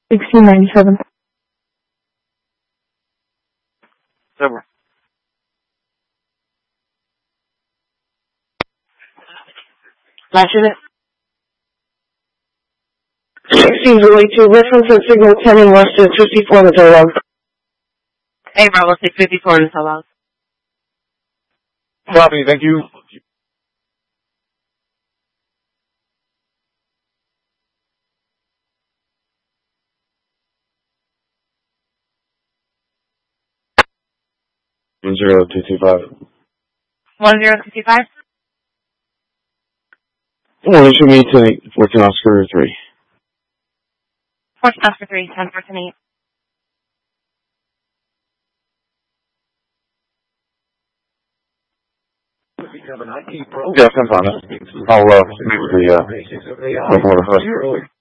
1697. Over. Last unit. 1602, reference at signal 10 in west at 54 in the dialogue. Hey, Bravo 654 in the dialogue. Copy, thank you. One 0225. 1025. Morning, show me tonight. 14 Oscar 3. 14 Oscar 3, 10 for tonight. Yeah, 10 on it. I'll meet with the locomotive first.